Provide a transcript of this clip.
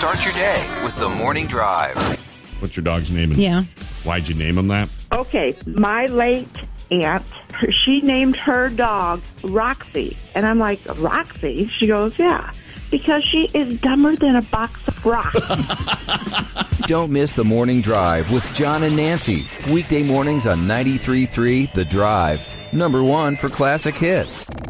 Start your day with the Morning Drive. What's your dog's name? Yeah. Why'd you name him that? Okay, my late aunt, she named her dog Roxy. And I'm like, Roxy? She goes, yeah, because she is dumber than a box of rocks. Don't miss the Morning Drive with John and Nancy. Weekday mornings on 93.3 The Drive. #1 for classic hits.